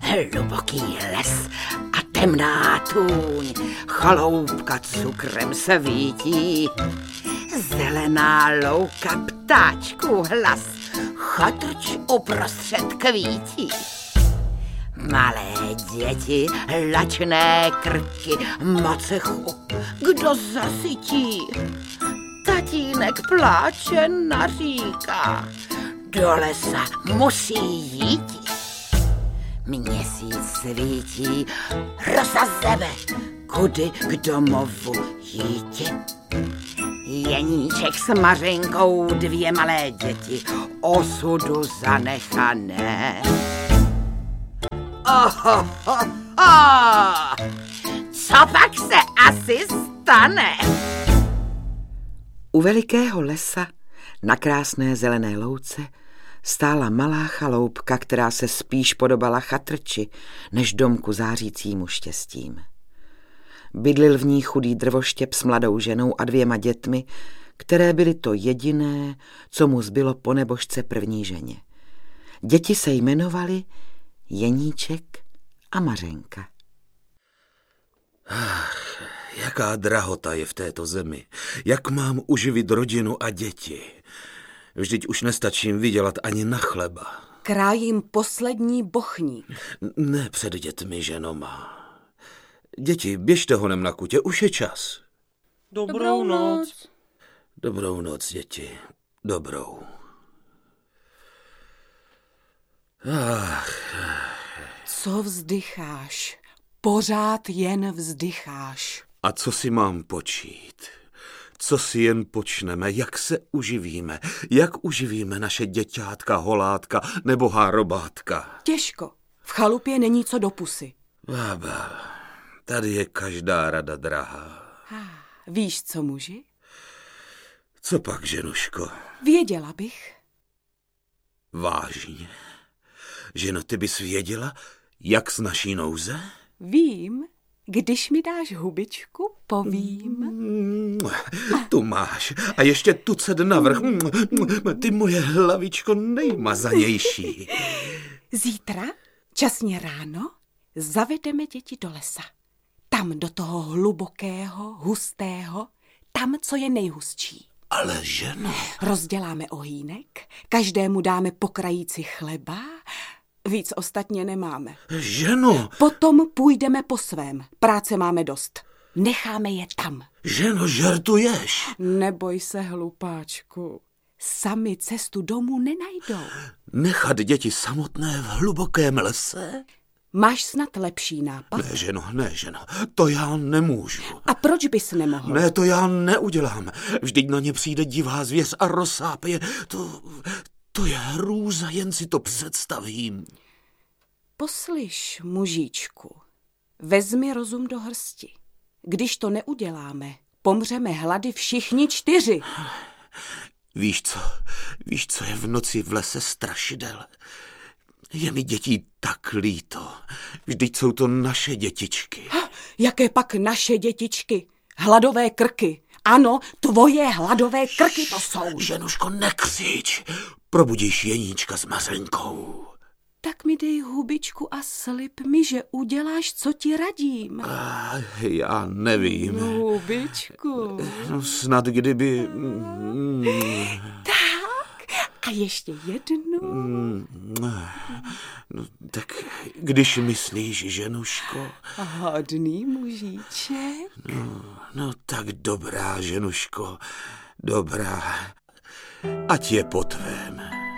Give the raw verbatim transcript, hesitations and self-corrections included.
Hluboký les a temná tůň, chaloupka cukrem svítí. Zelená louka, ptáčků hlas, chatrč uprostřed kvítí. Malé děti, lačné krky, macechu, kdo zasytí? Tatínek pláče, naříká, do lesa musí jít. Měsíc svítí, rosa zebe, kudy k domovu jíti. Jeníček s Mařenkou, dvě malé děti, osudu zanechané. Oho, ho, ho. Co pak se asi stane? U velikého lesa na krásné zelené louce stála malá chaloupka, která se spíš podobala chatrči, než domku zářícímu štěstím. Bydlil v ní chudý drvoštěp s mladou ženou a dvěma dětmi, které byly to jediné, co mu zbylo po nebožce první ženě. Děti se jmenovaly Jeníček a Mařenka. Ach, jaká drahota je v této zemi. Jak mám uživit rodinu a děti? Vždyť už nestačím vydělat ani na chleba. Krájím poslední bochník. Ne před dětmi, ženo má. Děti, běžte honem na kutě, už je čas. Dobrou noc. Dobrou noc, děti. Dobrou. Ach. Co vzdycháš? Pořád jen vzdycháš. A co si mám počít? Co si jen počneme, jak se uživíme, jak uživíme naše děťátka, holátka nebo hárobátka? Těžko. V chalupě není co do pusy. Bába, tady je každá rada drahá. Ah, víš co, muži? Co pak, ženuško? Věděla bych. Vážně? Ženo, ty bys věděla, jak z naší nouze? Vím. Když mi dáš hubičku, povím. Tu máš. A ještě tucet navrch. Ty moje hlavičko nejmazanější. Zítra, časně ráno, zavedeme děti do lesa. Tam do toho hlubokého, hustého, tam, co je nejhustší. Ale ženo. Rozděláme ohýnek, každému dáme po krajíci chleba, víc ostatně nemáme. Ženo. Potom půjdeme po svém, práce máme dost. Necháme je tam. Ženo, žertuješ. Neboj se, hlupáčku. Sami cestu domů nenajdou. Nechat děti samotné v hlubokém lese? Máš snad lepší nápad? Ne, ženo, ne, ženo, to já nemůžu. A proč bys nemohl? Ne, to já neudělám. Vždyť na ně přijde divá zvěř a rozsápe je. To, to je hrůza, jen si to představím. Poslyš, mužíčku, vezmi rozum do hrsti. Když to neuděláme, pomřeme hlady všichni čtyři. Víš co, víš, co je v noci v lese strašidel? Je mi dětí tak líto. Vždyť jsou to naše dětičky. Ha, jaké pak naše dětičky? Hladové krky. Ano, tvoje hladové krky to jsou. Ženuško, nekřič. Probudíš Jeníčka s Mařenkou. Tak mi dej hubičku a slib mi, že uděláš, co ti radím. A já nevím. Hubičku. No, snad kdyby... Tak, a ještě jednu. No, tak když myslíš, ženuško... Hodný mužíček. No, no tak dobrá, ženuško, dobrá. Ať je po tvém.